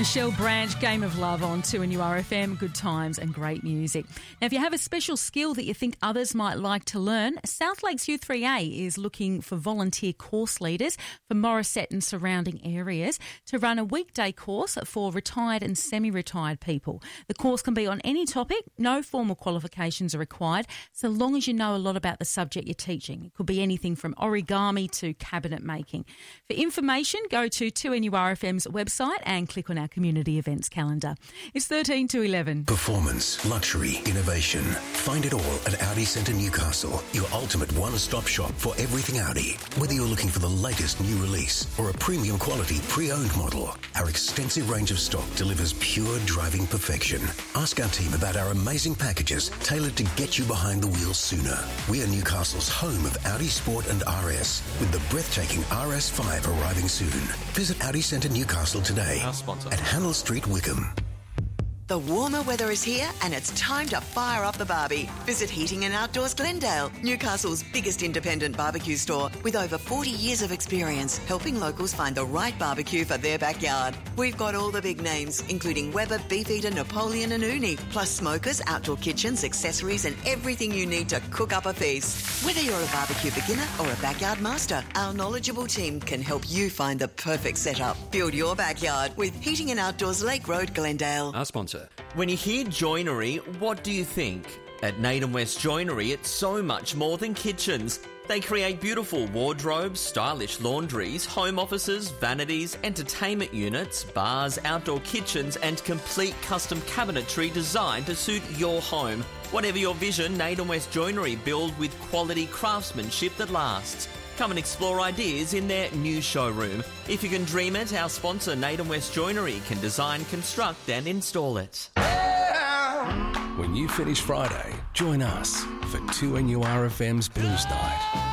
Michelle Branch, Game of Love on 2NURFM, good times and great music. Now, if you have a special skill that you think others might like to learn, South Lakes U3A is looking for volunteer course leaders for Morisset and surrounding areas to run a weekday course for retired and semi-retired people. The course can be on any topic, no formal qualifications are required, so long as you know a lot about the subject you're teaching. It could be anything from origami to cabinet making. For information, go to 2NURFM's website and click on our community events calendar. It's 13 to 11. Performance, luxury, innovation. Find it all at Audi Centre Newcastle, your ultimate one-stop shop for everything Audi. Whether you're looking for the latest new release or a premium quality pre-owned model, our extensive range of stock delivers pure driving perfection. Ask our team about our amazing packages tailored to get you behind the wheel sooner. We are Newcastle's home of Audi Sport and RS, with the breathtaking RS5 arriving soon. Visit Audi Centre Newcastle today at Hannell Street, Wickham. The warmer weather is here and it's time to fire up the barbie. Visit Heating and Outdoors Glendale, Newcastle's biggest independent barbecue store with over 40 years of experience helping locals find the right barbecue for their backyard. We've got all the big names, including Weber, Beefeater, Napoleon and Uni, plus smokers, outdoor kitchens, accessories and everything you need to cook up a feast. Whether you're a barbecue beginner or a backyard master, our knowledgeable team can help you find the perfect setup. Build your backyard with Heating and Outdoors Lake Road, Glendale. Our sponsor. When you hear joinery, what do you think? At Naden West Joinery, it's so much more than kitchens. They create beautiful wardrobes, stylish laundries, home offices, vanities, entertainment units, bars, outdoor kitchens, and complete custom cabinetry designed to suit your home. Whatever your vision, Naden West Joinery build with quality craftsmanship that lasts. Come and explore ideas in their new showroom. If you can dream it, our sponsor Naden West Joinery can design, construct and install it. When you finish Friday, join us for 2NURFM's Blues Night.